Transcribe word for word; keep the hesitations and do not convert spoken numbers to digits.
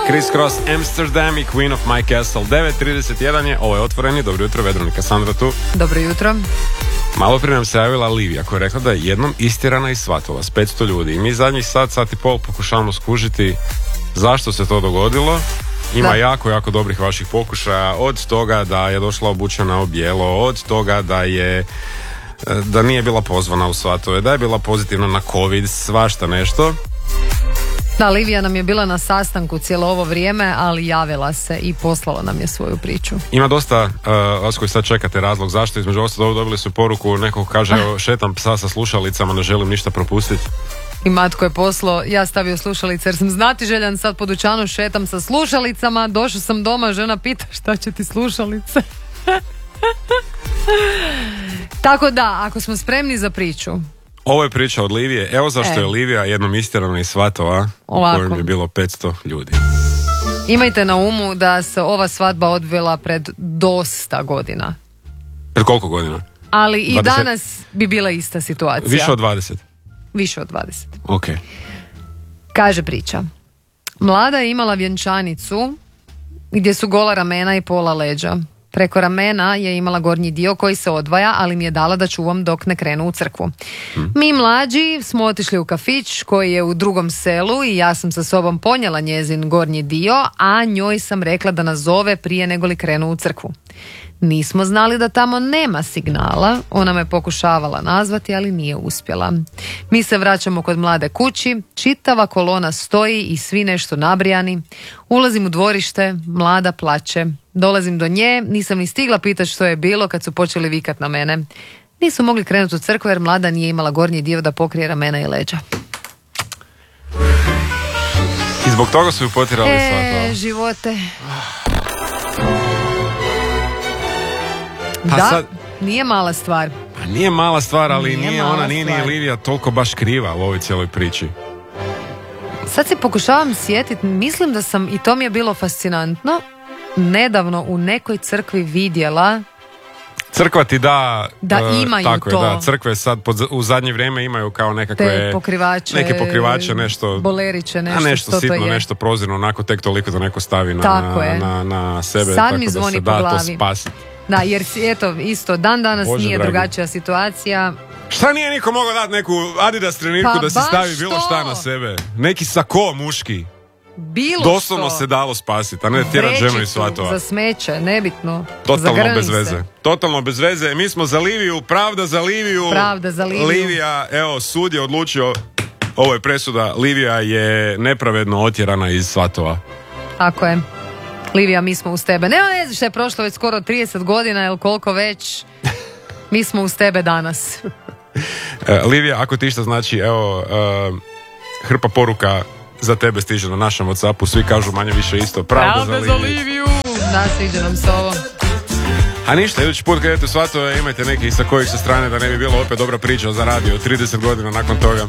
Criss Cross Amsterdam i Queen of My Castle. devet trideset jedan je, ovo je Otvoreni. Dobro jutro, Veronika, Sandra tu. Dobro jutro. Malo prije nam se javila Livija koja je rekla da je jednom istirana iz Svatova s petsto ljudi. I mi zadnjih sat, sat i pol pokušavamo skužiti zašto se to dogodilo. Ima da. jako, jako dobrih vaših pokušaja. Od toga da je došla obučena u bijelo, od toga da je da nije bila pozvana u Svatove, da je bila pozitivna na COVID, svašta nešto. Da, Livija nam je bila na sastanku cijelo ovo vrijeme, ali javila se i poslala nam je svoju priču. Ima dosta uh, vas koji sad čekate razlog zašto. Između ostalog dobili su poruku, nekog kaže evo, šetam psa sa slušalicama, ne želim ništa propustiti. I Matko je poslao, ja stavio slušalice jer sam znatiželjan, sad po dućanu šetam sa slušalicama, došao sam doma, žena pita šta će ti slušalice. Tako da, ako smo spremni za priču. Ovo je priča od Livije. Evo zašto e. je Livija jednom istirana iz Svatova u kojem je bilo petsto ljudi. Imajte na umu da se ova svadba odvila pred dosta godina. Pred koliko godina? Ali i dvadeset danas bi bila ista situacija. Više od dvadeset? Više od dvadeset. Ok. Kaže priča. Mlada je imala vjenčanicu gdje su gola ramena i pola leđa. Preko ramena je imala gornji dio koji se odvaja, ali mi je dala da čuvam dok ne krenu u crkvu. Hmm. Mi mlađi smo otišli u kafić koji je u drugom selu i ja sam sa sobom ponijela njezin gornji dio, a njoj sam rekla da nas zove prije nego li krenu u crkvu. Nismo znali da tamo nema signala, ona me pokušavala nazvati, ali nije uspjela. Mi se vraćamo kod mlade kući, čitava kolona stoji i svi nešto nabrijani. Ulazim u dvorište, mlada plače. Dolazim do nje, nisam ni stigla pitati što je bilo kad su počeli vikat na mene. Nisu mogli krenuti u crkvu jer mlada nije imala gornji dio da pokrije ramena i leđa. I zbog toga su ju potirali e, Svatova. živote. Pa da, sad, nije mala stvar. Pa nije mala stvar, ali nije, nije ona, nije stvar. ni Livija toliko baš kriva u ovoj cijeloj priči. Sad se pokušavam sjetiti, mislim da sam, i to mi je bilo fascinantno, nedavno u nekoj crkvi vidjela Crkva ti da, da uh, imaju tako to. Je, da, crkve sad pod, u zadnje vrijeme imaju kao nekakve te pokrivače, neke pokrivače, nešto, boleriće, nešto, a nešto što sitno, to je. nešto prozirno, onako tek toliko da neko stavi na, na, na, na sebe, sad tako mi da zvoni se po da glavi. To spasiti. Da, jer eto, isto, dan danas Bože nije dragi. drugačija situacija. Šta nije niko mogao dati neku Adidas trenirku Pa da se stavi bilo to. šta na sebe? Neki sako muški. Bilo Doslovno što. se dalo spasiti, a ne tjerat ženu iz Svatova. Za smeće, nebitno. Totalno Zagrni bez se. veze. Totalno bez veze. Mi smo za Liviju, pravda za Liviju. Pravda za Liviju. Livija, evo, sud je odlučio, ovo je presuda, Livija je nepravedno otjerana iz Svatova. Tako je. Livija, mi smo uz tebe. Nema veze što je prošlo već skoro trideset godina ili koliko već. Mi smo uz tebe danas. uh, Livija, ako ti šta znači, evo, uh, hrpa poruka za tebe stiže na našem WhatsAppu, svi kažu manje više isto. Pravda, Pravda za Liviju. Liviju. Da, sviđa nam se ovo. A ništa, idući put kad idete u Svatove imajte neki sa kojih se strane da ne bi bilo opet dobra priča za radio trideset godina nakon toga.